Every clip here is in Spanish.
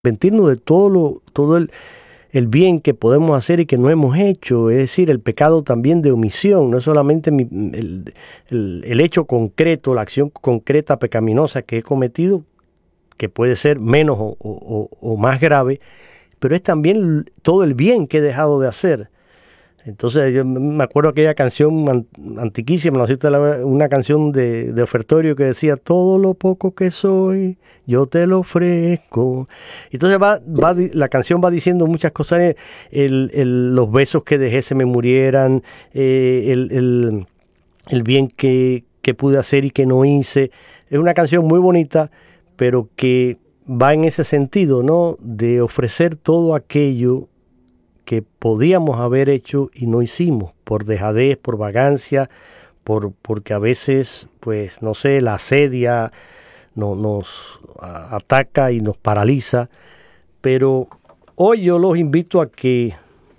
arrepentirnos de todo el bien que podemos hacer y que no hemos hecho, es decir, el pecado también de omisión, no es solamente el hecho concreto, la acción concreta pecaminosa que he cometido, que puede ser menos o más grave, pero es también todo el bien que he dejado de hacer. Entonces yo me acuerdo aquella canción antiquísima, ¿no? Una canción de ofertorio que decía: todo lo poco que soy, yo te lo ofrezco. Entonces la canción va diciendo muchas cosas, los besos que dejé se me murieran, el bien que pude hacer y que no hice. Es una canción muy bonita, pero que va en ese sentido, ¿no? De ofrecer todo aquello que podíamos haber hecho y no hicimos, por dejadez, por vagancia, porque a veces, pues, no sé, la asedia nos ataca y nos paraliza. Pero hoy yo los invito a que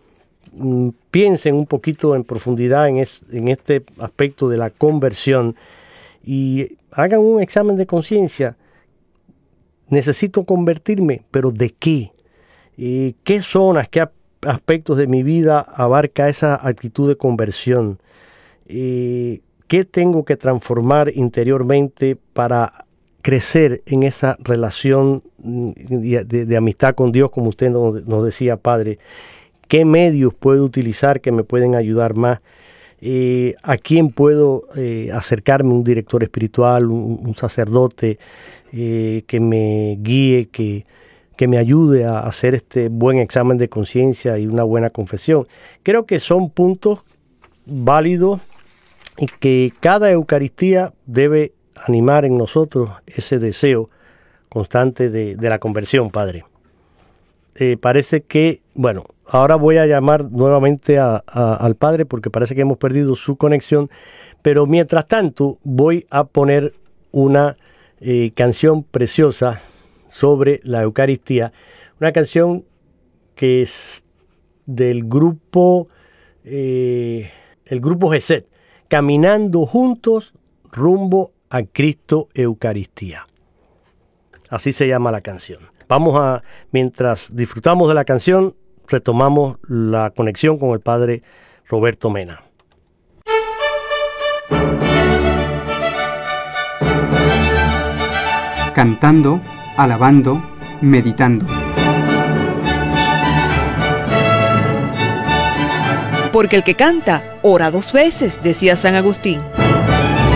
piensen un poquito en profundidad en este aspecto de la conversión y hagan un examen de conciencia. Necesito convertirme, pero ¿de qué? ¿Qué zonas, qué aspectos de mi vida abarca esa actitud de conversión? ¿Qué tengo que transformar interiormente para crecer en esa relación de amistad con Dios, como usted nos decía, Padre? ¿Qué medios puedo utilizar que me pueden ayudar más? ¿A quién puedo acercarme? ¿Un director espiritual, un sacerdote que me guíe, que me ayude a hacer este buen examen de conciencia y una buena confesión? Creo que son puntos válidos y que cada Eucaristía debe animar en nosotros ese deseo constante de la conversión, Padre. Parece que, bueno, ahora voy a llamar nuevamente al Padre porque parece que hemos perdido su conexión, pero mientras tanto voy a poner una canción preciosa sobre la Eucaristía, una canción que es del grupo Gesed, Caminando Juntos rumbo a Cristo Eucaristía. Así se llama la canción. Mientras disfrutamos de la canción, retomamos la conexión con el Padre Roberto Mena. Cantando, alabando, meditando. Porque el que canta, ora 2 veces, decía San Agustín.